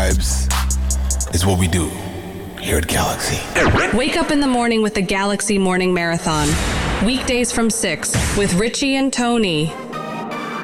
vibes is what we do here at Galaxy. Wake up in the morning with the Galaxy Morning Marathon. Weekdays from 6 with Richie and Tony.